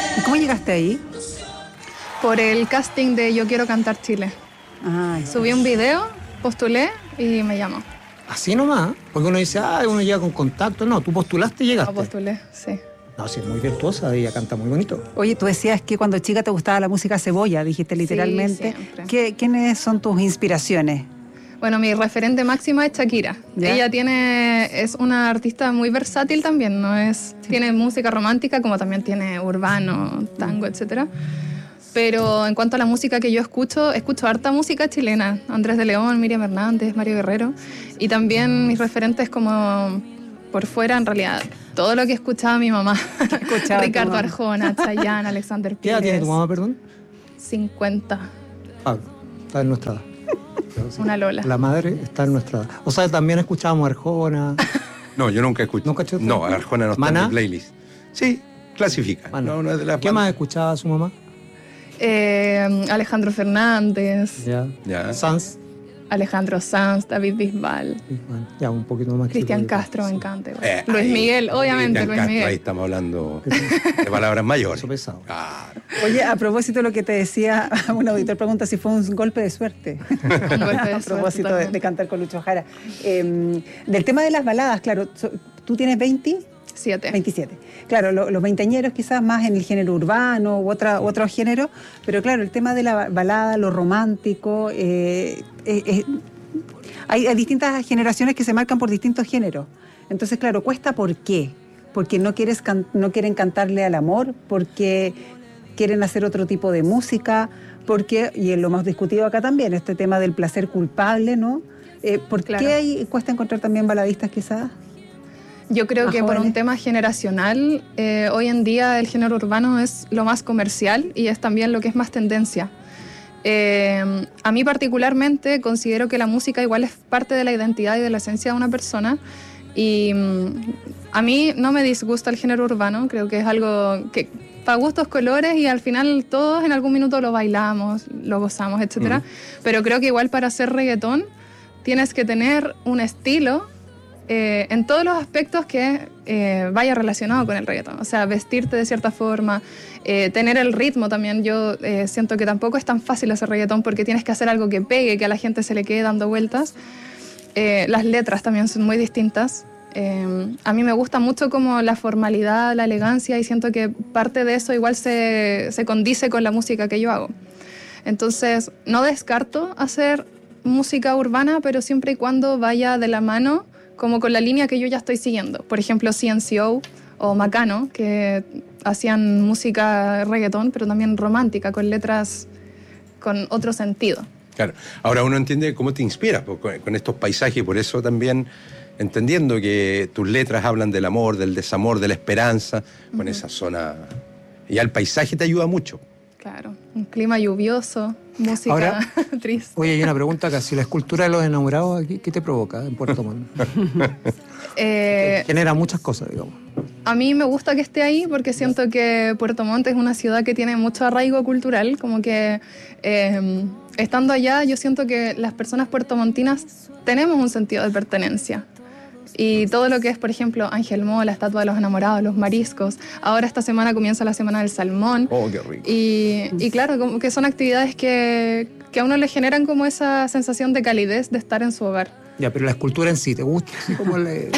¿Y cómo llegaste ahí? Por el casting de Yo Quiero Cantar Chile. Subí un video, postulé y me llamó. Así nomás, porque uno dice, uno llega con contacto. No, tú postulaste y llegaste. No, postulé, sí. No, sí, es muy virtuosa, ella canta muy bonito. Oye, tú decías que cuando chica te gustaba la música cebolla, dijiste literalmente. Sí, ¿Quiénes son tus inspiraciones? Bueno, mi referente máxima es Shakira. ¿Ya? Ella es una artista muy versátil también, tiene música romántica como también tiene urbano, tango, etcétera. Pero en cuanto a la música que yo escucho harta música chilena. Andrés de León, Miriam Hernández, Mario Guerrero. Y también mis referentes como por fuera, en realidad, todo lo que escuchaba mi mamá. Ricardo Arjona, Chayanne, Alexander Pires. ¿Qué edad tiene tu mamá, perdón? 50. Está en nuestra edad. Una Lola. La madre está en nuestra edad. O sea, también escuchábamos Arjona. No, yo nunca escuché. ¿Nunca escuchaste? No, Arjona no está en mi playlist. Sí, clasifica. No es de la ¿Qué más escuchaba su mamá? Alejandro Fernández. Ya. Sanz. Alejandro Sanz, David Bisbal. Ya, un poquito más. Cristian Castro, me encanta. Luis Miguel, obviamente, Luis Miguel. Ahí estamos hablando de palabras mayores. Eso pesado. Oye, a propósito de lo que te decía, un auditor pregunta si fue un golpe de suerte. Un golpe de suerte. A propósito de cantar con Lucho Jara. Del tema de las baladas, claro, ¿tú tienes 27. Claro, los veinteañeros quizás más en el género urbano u otro género, pero claro, el tema de la balada, lo romántico, hay distintas generaciones que se marcan por distintos géneros. Entonces, claro, cuesta ¿por qué? Porque no quieren cantarle al amor, porque quieren hacer otro tipo de música, porque, y es lo más discutido acá también, este tema del placer culpable, ¿no? ¿Por qué cuesta encontrar también baladistas quizás? Yo creo que por un tema generacional, hoy en día el género urbano es lo más comercial y es también lo que es más tendencia. A mí particularmente considero que la música igual es parte de la identidad y de la esencia de una persona y a mí no me disgusta el género urbano, creo que es algo que para gustos colores y al final todos en algún minuto lo bailamos, lo gozamos, etc. Pero creo que igual para hacer reggaetón tienes que tener un estilo en todos los aspectos que vaya relacionado con el reggaetón. O sea, vestirte de cierta forma, tener el ritmo también. Yo siento que tampoco es tan fácil hacer reggaetón porque tienes que hacer algo que pegue, que a la gente se le quede dando vueltas. Las letras también son muy distintas. A mí me gusta mucho como la formalidad, la elegancia y siento que parte de eso igual se condice con la música que yo hago. Entonces, no descarto hacer música urbana, pero siempre y cuando vaya de la mano como con la línea que yo ya estoy siguiendo. Por ejemplo, CNCO o Macano, que hacían música reggaetón, pero también romántica, con letras con otro sentido. Claro. Ahora uno entiende cómo te inspiras con estos paisajes y por eso también entendiendo que tus letras hablan del amor, del desamor, de la esperanza, con esa zona. Y el paisaje te ayuda mucho. Claro, un clima lluvioso, música ahora, triste. Oye, hay una pregunta acá. Si la escultura de los enamorados aquí, ¿qué te provoca en Puerto Montt? Genera muchas cosas, digamos. A mí me gusta que esté ahí porque siento que Puerto Montt es una ciudad que tiene mucho arraigo cultural, como que estando allá yo siento que las personas puertomontinas tenemos un sentido de pertenencia. Y todo lo que es, por ejemplo, Ángel Mo, la estatua de los enamorados, los mariscos. Ahora esta semana comienza la semana del salmón. Oh, qué rico. Y claro, como que son actividades que a uno le generan como esa sensación de calidez de estar en su hogar. Ya, pero la escultura en sí, ¿te gusta? Así como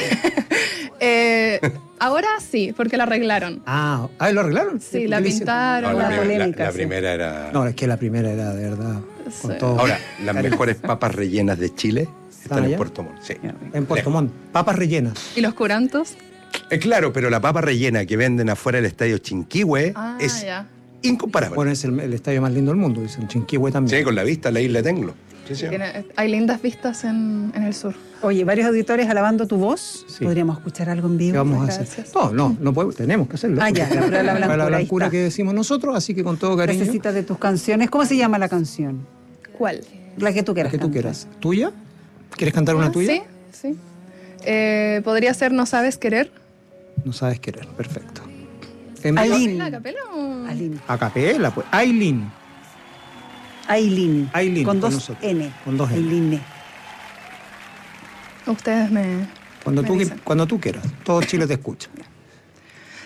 Ahora sí, porque la arreglaron. ¿lo arreglaron? Sí, la pintaron. No, polémica, la sí. primera era... No, es que la primera era de verdad. Con todo. Ahora, las mejores papas rellenas de Chile están en Puerto Montt. Sí. En Puerto Montt, papas rellenas. ¿Y los curantos? Claro, pero la papa rellena que venden afuera del estadio Chinquihue es incomparable. Bueno, es el estadio más lindo del mundo, dicen Chinquihue también. Sí, con la vista, la isla de Tenglo. Sí. Hay lindas vistas en el sur. Oye, varios auditores alabando tu voz. Sí. ¿Podríamos escuchar algo en vivo? ¿Qué vamos a hacer? No podemos, tenemos que hacerlo. Ya, la prueba de la blancura. La ahí blancura está. que decimos nosotros, así que con todo cariño. Necesitas de tus canciones. ¿Cómo se llama la canción? ¿Cuál? La que tú quieras. La que tú quieras. ¿Tuya? ¿Quieres cantar una tuya? Sí. ¿Podría ser No Sabes Querer? No sabes querer, perfecto. Ailín. ¿A capela o...? A capela, pues. Ailín. Con dos nosotros. N. Con dos N. Ailín. Ustedes me Cuando tú quieras. Todo Chile te escucha.